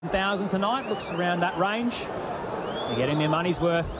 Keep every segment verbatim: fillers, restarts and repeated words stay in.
thousand tonight. Looks around that range. They're getting their money's worth.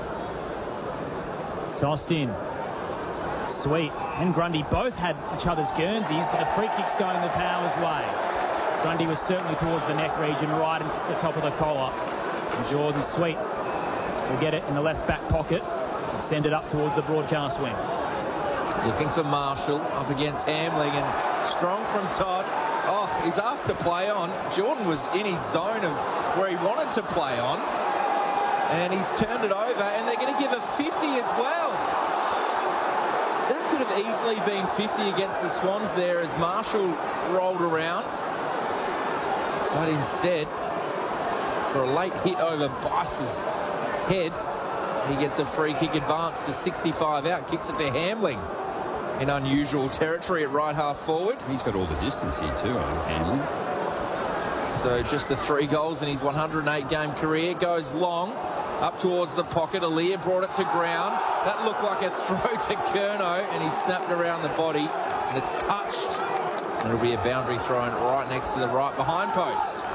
Tossed in. Sweet and Grundy both had each other's Guernseys, but the free kick's going the Power's way. Grundy was certainly towards the neck region, right at the top of the collar. And Jordan Sweet will get it in the left back pocket and send it up towards the broadcast wing. Looking for Marshall up against Hamling, and strong from Todd. Oh, he's asked to play on. Jordan was in his zone of where he wanted to play on, and he's turned it over, and they're going to give a fifty as well. That could have easily been fifty against the Swans there as Marshall rolled around. But instead, for a late hit over Bice's head, he gets a free kick advance to sixty-five out, kicks it to Hamling in unusual territory at right half forward. He's got all the distance here too, I think, Hamling. So just the three goals in his one hundred eight game career. Goes long, up towards the pocket. Aaliyah brought it to ground. That looked like a throw to Curnow, and he snapped around the body, and it's touched. And it'll be a boundary thrown right next to the right behind post.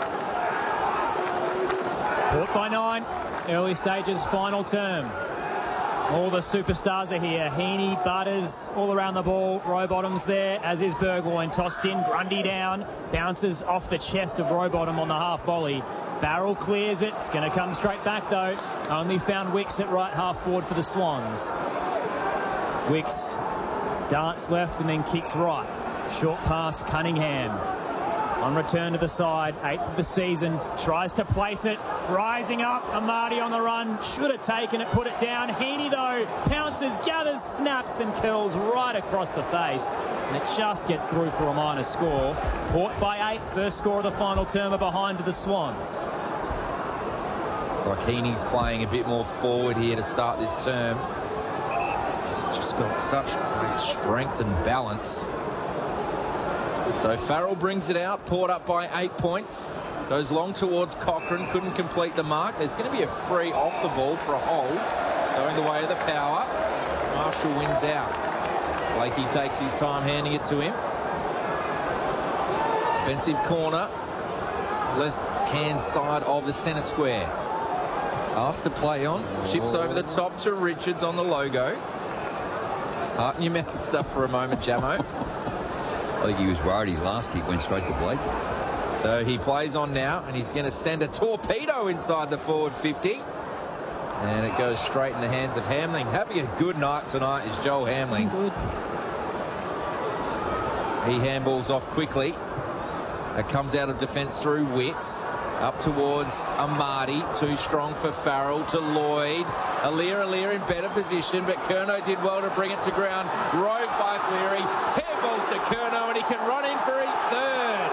Port by nine. Early stages, final term. All the superstars are here. Heaney, Butters, all around the ball. Rowbottom's there, as is Burgoyne. Tossed in, Grundy down. Bounces off the chest of Rowbottom on the half volley. Farrell clears it. It's going to come straight back, though. Only found Wicks at right half forward for the Swans. Wicks darts left and then kicks right. Short pass, Cunningham. On return to the side, eighth of the season, tries to place it, rising up, Amadi on the run, should have taken it, put it down. Heaney, though, pounces, gathers, snaps and curls right across the face, and it just gets through for a minor score. Port by eight, first score of the final term are behind to the Swans. It's like Heaney's playing a bit more forward here to start this term. He's just got such great strength and balance. So Farrell brings it out. Port up by eight points. Goes long towards Cochrane. Couldn't complete the mark. There's going to be a free off the ball for a hold. Going the way of the Power. Marshall wins out. Blakey takes his time handing it to him. Defensive corner. Left hand side of the centre square. Asked to play on. Chips over the top to Richards on the logo. Heart in your mouth stuff for a moment, Jamo. I think he was worried his last kick went straight to Blake. So he plays on now, and he's going to send a torpedo inside the forward fifty. And it goes straight in the hands of Hamling. Having a good night tonight is Joel Hamling. Good. He handballs off quickly. It comes out of defence through Wicks. Up towards Amadi. Too strong for Farrell to Lloyd. Aaliyah, Aaliyah in better position, but Curnow did well to bring it to ground. Rove by Cleary. Handballs to Curnow, and he can run in for his third.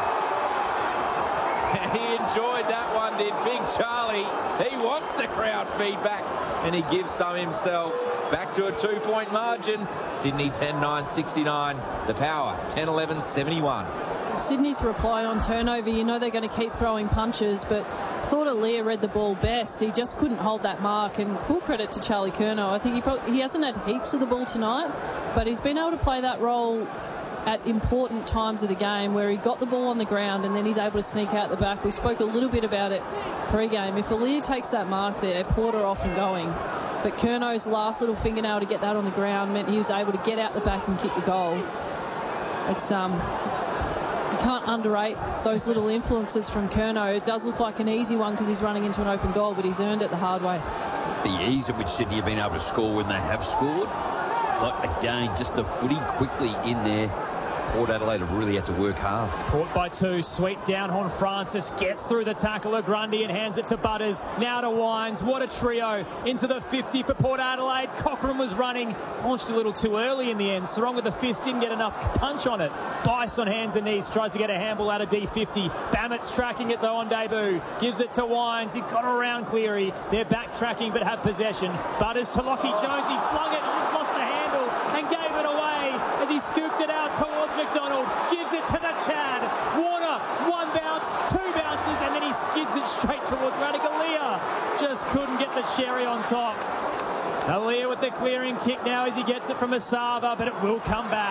He enjoyed that one, did Big Charlie. He wants the crowd feedback, and he gives some himself. Back to a two-point margin. Sydney ten nine sixty-nine. The Power ten eleven seventy-one. Sydney's reply on turnover, you know they're going to keep throwing punches, but I thought Aaliyah read the ball best. He just couldn't hold that mark, and full credit to Charlie Curnow. I think he probably, he hasn't had heaps of the ball tonight, but he's been able to play that role at important times of the game where he got the ball on the ground and then he's able to sneak out the back. We spoke a little bit about it pre-game. If Aaliyah takes that mark there, Porter off and going. But Curnow's last little fingernail to get that on the ground meant he was able to get out the back and kick the goal. It's um, you can't underrate those little influences from Curnow. It does look like an easy one because he's running into an open goal, but he's earned it the hard way. The ease at which Sydney have been able to score when they have scored. Like, again, just the footy quickly in there. Port Adelaide have really had to work hard. Port by two. Sweet downhorn Francis gets through the tackle of Grundy and hands it to Butters. Now to Wines. What a trio. Into the fifty for Port Adelaide. Cochrane was running. Launched a little too early in the end. Sarong with the fist didn't get enough punch on it. Bice on hands and knees. Tries to get a handball out of D fifty. Bamet's tracking it though on debut. Gives it to Wines. He got around Cleary. They're backtracking but have possession. Butters to Lockie Jones. He flung it. He's lost the handle and gave it away as he scooped it out towards McDonald. Gives it to the Chad. Warner, one bounce, two bounces, and then he skids it straight towards Radicalea. Just couldn't get the cherry on top. Aaliyah with the clearing kick now as he gets it from Asava, but it will come back.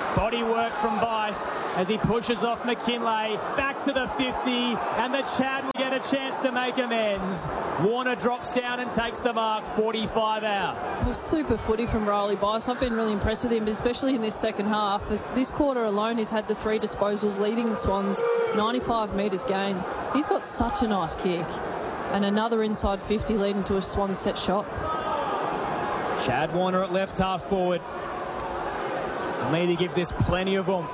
Body work from Bice as he pushes off McKinlay. Back to the fifty, and the Chad will get a chance to make amends. Warner drops down and takes the mark, forty-five out. Well, super footy from Riley Bice. I've been really impressed with him, especially in this second half. This, this quarter alone, he's had the three disposals, leading the Swans, ninety-five metres gained. He's got such a nice kick. And another inside fifty leading to a Swan set shot. Chad Warner at left half forward. Need to give this plenty of oomph.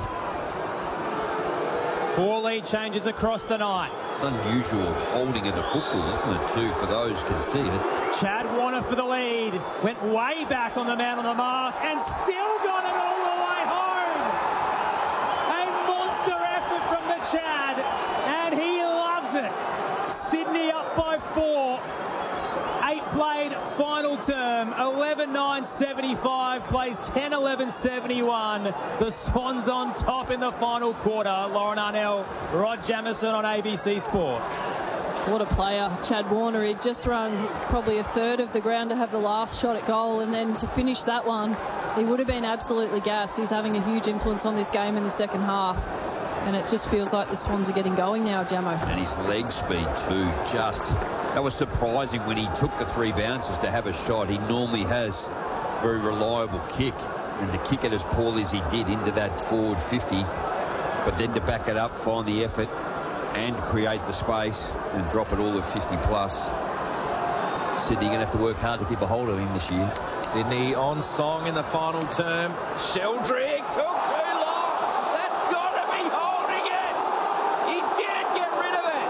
Four lead changes across the night. It's unusual holding of the football, isn't it, too, for those who can see it. Chad Warner for the lead. Went way back on the man on the mark and still got it all the way home. A monster effort from the Chad, and he loves it. Sydney up by four. Eight played final term, eleven nine seventy-five, plays ten eleven seventy-one. The Swans on top in the final quarter. Lauren Arnell, Rod Jamieson on A B C Sport. What a player, Chad Warner. He'd just run probably a third of the ground to have the last shot at goal, and then to finish that one, he would have been absolutely gassed. He's having a huge influence on this game in the second half. And it just feels like the Swans are getting going now, Jamo. And his leg speed too, just, that was surprising when he took the three bounces to have a shot. He normally has very reliable kick, and to kick it as poorly as he did into that forward fifty, but then to back it up, find the effort and create the space and drop it all at fifty plus. Sydney going to have to work hard to keep a hold of him this year. Sydney on song in the final term. Sheldrick took too long. That's got to be holding it. He didn't get rid of it.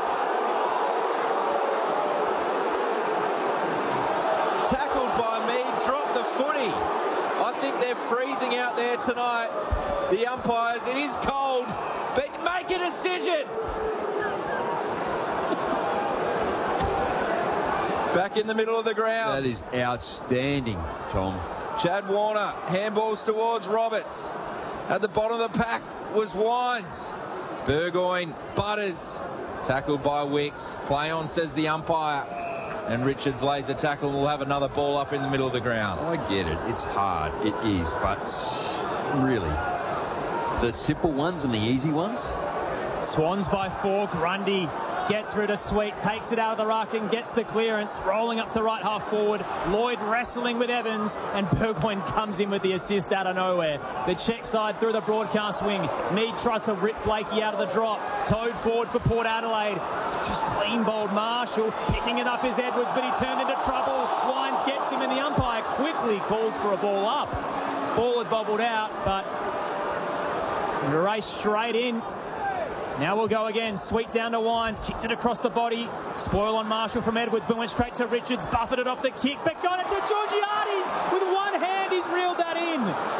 Tackled by me, dropped the footy. I think they're freezing out there tonight. The umpires, it is cold, but make a decision. Back in the middle of the ground. That is outstanding, Tom. Chad Warner, handballs towards Roberts. At the bottom of the pack was Wines. Burgoyne, Butters, tackled by Wicks. Play on, says the umpire. And Richards lays a tackle and we'll have another ball up in the middle of the ground. I get it. It's hard. It is. But really, the simple ones and the easy ones. Swans by four. Grundy gets rid of Sweet, takes it out of the ruck and gets the clearance, rolling up to right half forward. Lloyd wrestling with Evans, and Burgoyne comes in with the assist out of nowhere. The check side through the broadcast wing. Mead tries to rip Blakey out of the drop. Towed forward for Port Adelaide. Just clean bowled Marshall. Picking it up is Edwards, but he turned into trouble. Wines gets him, and the umpire quickly calls for a ball up. Ball had bobbled out, but race straight in. Now we'll go again. Sweet down to Wines. Kicked it across the body. Spoil on Marshall from Edwards, but went straight to Richards. Buffeted off the kick, but got it to Georgiades. With one hand, he's reeled that in.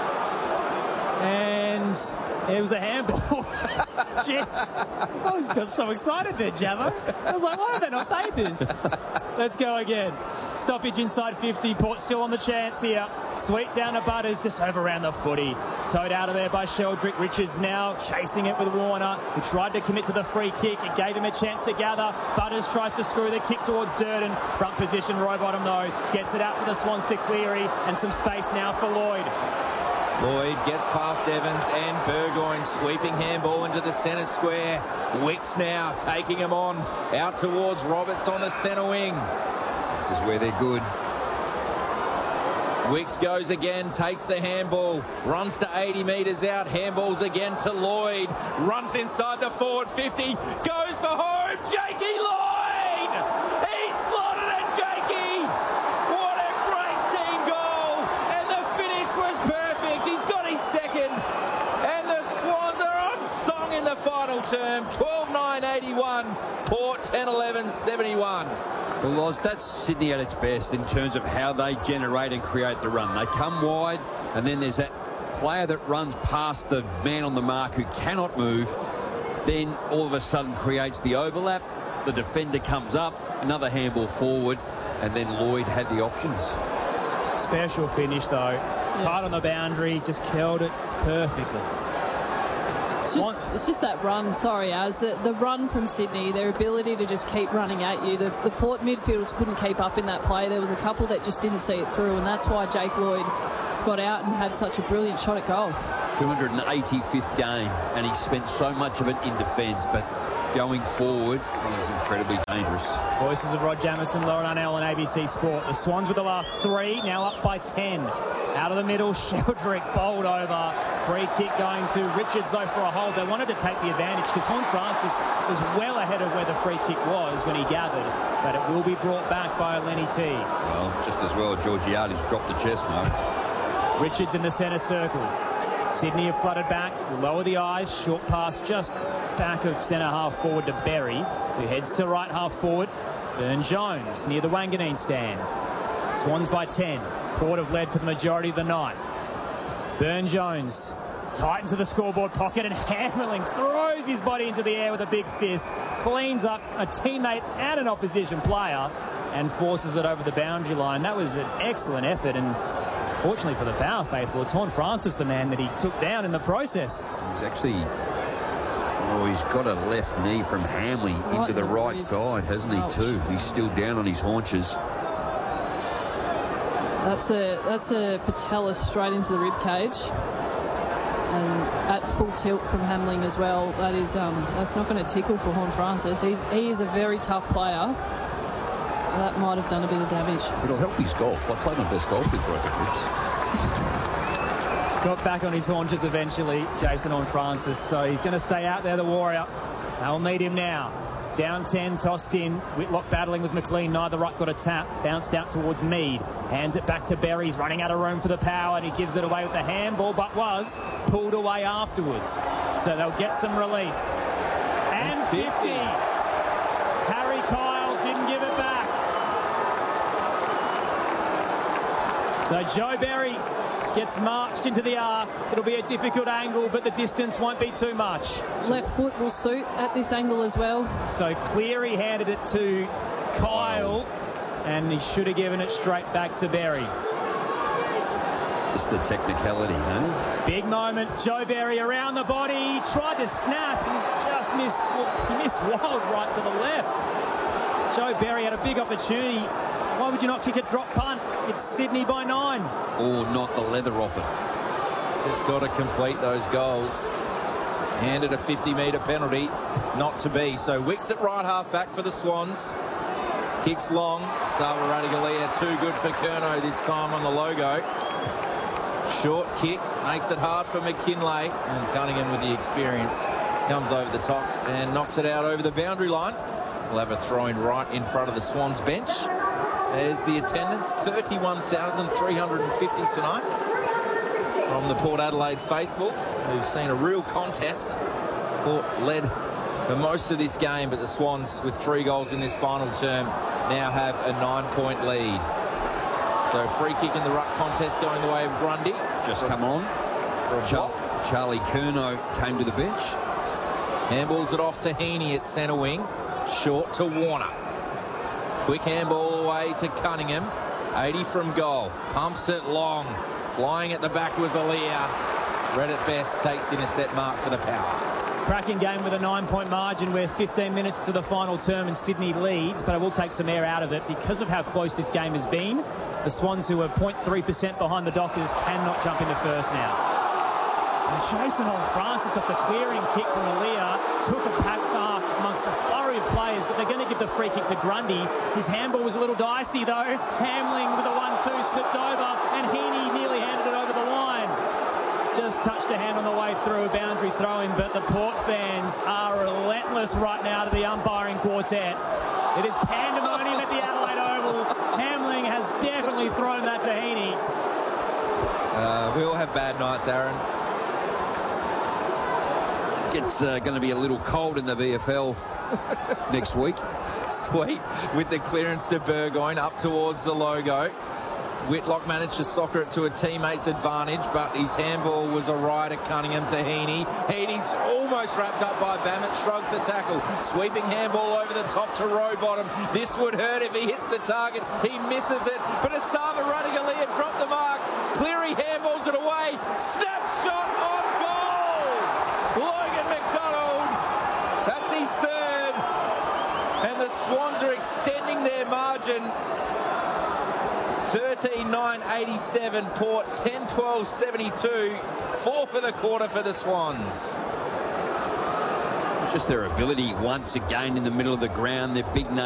And it was a handball. Jeez. I was got so excited there, Jamo. I was like, why have they not paid this? Let's go again. Stoppage inside fifty. Port still on the chance here. Sweet down to Butters, just over around the footy. Towed out of there by Sheldrick. Richards now chasing it with Warner, who tried to commit to the free kick. It gave him a chance to gather. Butters tries to screw the kick towards Durden. Front position, Rowbottom though. Gets it out for the Swans to Cleary, and some space now for Lloyd. Lloyd gets past Evans and Burgoyne, sweeping handball into the centre square. Wicks now taking him on out towards Roberts on the centre wing. This is where they're good. Wicks goes again, takes the handball, runs to eighty metres out, handballs again to Lloyd, runs inside the forward fifty, goes for home, Jakey Lloyd! He slotted it, Jakey! What a great team goal! And the finish was perfect. He's got his second. And the Swans are on song in the final term, twelve nine eighty-one, Port ten eleven seventy-one. Well, Loz, that's Sydney at its best in terms of how they generate and create the run. They come wide, and then there's that player that runs past the man on the mark who cannot move, then all of a sudden creates the overlap. The defender comes up, another handball forward, and then Lloyd had the options. Special finish, though. Yeah. Tight on the boundary, just curled it perfectly. It's just, it's just that run, sorry, Az, the, the run from Sydney, their ability to just keep running at you. The, the Port midfielders couldn't keep up in that play. There was a couple that just didn't see it through, and that's why Jake Lloyd got out and had such a brilliant shot at goal. two hundred eighty-fifth game, and he spent so much of it in defence, but going forward, he's incredibly dangerous. Voices of Rod Jamison, Lauren Arnell and A B C Sport. The Swans with the last three, now up by ten. Out of the middle, Sheldrick bowled over. Free kick going to Richards, though, for a hold. They wanted to take the advantage because Horne-Francis was well ahead of where the free kick was when he gathered. But it will be brought back by Lenny T. Well, just as well, Georgiades dropped the chest, mate. Richards in the centre circle. Sydney have flooded back, lower the eyes, short pass just back of centre half forward to Berry, who heads to right half forward. Burn-Jones near the Wanganeen stand. Swans by ten. Port have led for the majority of the night. Burn-Jones tight into the scoreboard pocket, and Hammerling throws his body into the air with a big fist, cleans up a teammate and an opposition player, and forces it over the boundary line. That was an excellent effort, and fortunately for the Power faithful, it's Horne-Francis, the man that he took down in the process. He's actually, oh, he's got a left knee from Hamley Right into the in the right ribs. side, hasn't he, Ouch. too? He's still down on his haunches. That's a that's a patella straight into the rib cage, and at full tilt from Hamling as well. That is um, that's not going to tickle for Horne-Francis. He's he is a very tough player. That might have done a bit of damage. It'll help his golf. I played my best golf with broken ribs. Got back on his haunches eventually, Jason Horne-Francis, so he's going to stay out there, the Warrior. They'll need him now. Down ten, tossed in. Whitlock battling with McLean. Neither ruck got a tap. Bounced out towards Mead. Hands it back to Berry. He's running out of room for the power, and he gives it away with the handball, but was pulled away afterwards. So they'll get some relief. And fifty. Harry Kyle didn't give it back. So Joe Berry gets marched into the arc. It'll be a difficult angle, but the distance won't be too much. Left foot will suit at this angle as well. So Cleary handed it to Kyle, and he should have given it straight back to Berry. Just the technicality, huh? Big moment. Joe Berry around the body. He tried to snap and just missed. Well, he missed wild right to the left. Joe Berry had a big opportunity. Why would you not kick a drop punt? It's Sydney by nine. Or not the leather off it. Just got to complete those goals. Handed a fifty metre penalty, not to be. So Wicks at right half back for the Swans. Kicks long. Sava Radigalia too good for Curnow this time on the logo. Short kick makes it hard for McKinlay, and Cunningham with the experience comes over the top and knocks it out over the boundary line. We'll have a throw in right in front of the Swans bench. There's the attendance, thirty-one thousand three hundred fifty tonight from the Port Adelaide faithful, who've seen a real contest. Port led for most of this game, but the Swans, with three goals in this final term, now have a nine-point lead. So free kick in the ruck contest going the way of Grundy. Just come on. Char Charlie Curnow came to the bench. Handballs it off to Heaney at centre wing. Short to Warner. Quick handball away to Cunningham. eighty from goal. Pumps it long. Flying at the back was Aaliyah. Reddit Best takes in a set mark for the Power. Cracking game with a nine-point margin. We're fifteen minutes to the final term and Sydney leads, but I will take some air out of it because of how close this game has been. The Swans, who are zero point three percent behind the Dockers, cannot jump into first now. And Jason Horne-Francis off the clearing kick from Aaliyah took a pack mark amongst a flurry of players, but they're going to give the free kick to Grundy. His handball was a little dicey, though. Hamling with a one two slipped over, and Heaney nearly handed it over the line. Just touched a hand on the way through, a boundary throw-in, but the Port fans are relentless right now to the umpiring quartet. It is pandemonium at the Adelaide Oval. Hamling has definitely thrown that to Heaney. Uh, we all have bad nights, Aaron. It's uh, going to be a little cold in the V F L next week. Sweet. With the clearance to Burgoyne up towards the logo. Whitlock managed to soccer it to a teammate's advantage, but his handball was a ride at Cunningham to Heaney. Heaney's almost wrapped up by Bammett, shrugged the tackle. Sweeping handball over the top to Rowbottom. This would hurt if he hits the target. He misses it, but Asava Radigalia dropped the mark. Cleary handballs it away. Snapshot on goal! Logan McDonald. That's his third. And the Swans are extending their margin. thirteen nine eighty-seven, Port ten twelve seventy-two. Four for the quarter for the Swans. Just their ability once again in the middle of the ground, their big name.